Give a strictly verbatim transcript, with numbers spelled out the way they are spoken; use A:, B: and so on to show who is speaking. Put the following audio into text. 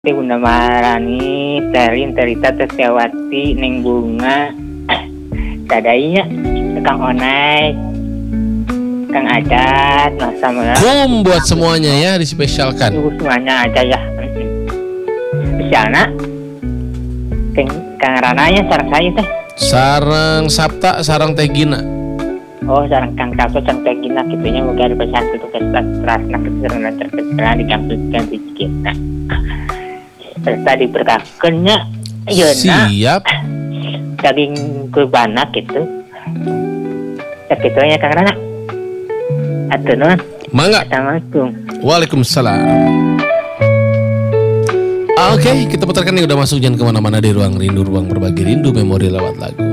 A: Teh Bunda Maharani, Terin, Terita, Tersewati, Neng Bunga, Dadainya, Kang Onai, Kang Adat, Mas Samuel.
B: Kum buat semuanya ya, dispesialkan.
A: Tunggu semuanya aja ya. Spesialna, Kang, Kang Rananya, sarang saya teh.
B: Sarang Sabta, sarang Tegina.
A: Oh, sarang Kang Kapso, sarang Tegina, kitunya moga ada pesan untuk kestrasna keserana terkesana digampilkan di kita. Serta diberkahkannya yeuna
B: Siap.
A: daging kurbana gitu. Sakitunya Kang Rana. Atuh nuhun.
B: Mangga.
A: Assalamualaikum.
B: Waalaikumsalam. Oke, kita putarkan nih, udah masuk, jangan kemana-mana di Ruang Rindu, ruang berbagi rindu memori lewat lagu.